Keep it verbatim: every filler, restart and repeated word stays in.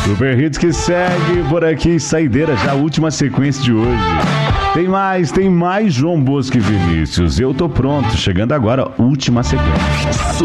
Super Hits que segue por aqui, saideira, já a última sequência de hoje. Tem mais, tem mais João Bosco e Vinícius. Eu tô pronto, chegando agora, última sequência.